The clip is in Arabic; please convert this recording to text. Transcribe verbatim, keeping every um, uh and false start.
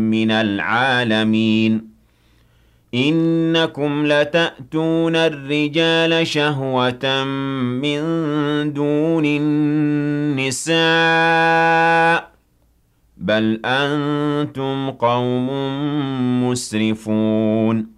من العالمين إنكم لتأتون الرجال شهوة من دون النساء بل أنتم قوم مسرفون